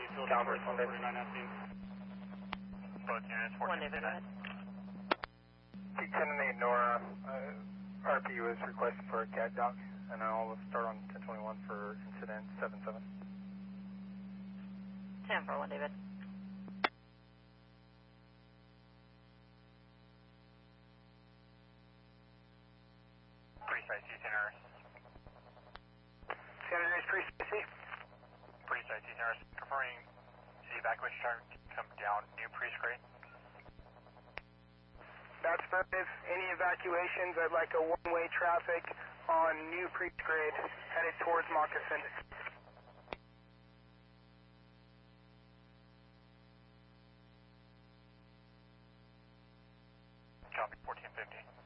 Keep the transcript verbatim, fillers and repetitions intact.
Southwest one David. Both units, One fourteen David, go ahead. ten and eight Nora, uh, R P U is requesting for a C A D doc, and I'll start on ten twenty-one for incident seven seven. ten for one David. Precise East Harris. San Andreas Precise. Precise East Harris. Confirming the evacuation chart come down New Priest Grade. That's affirmative. Any evacuations, I'd like a one-way traffic on New Priest Grade headed towards Moccasin. Copy, fourteen fifty.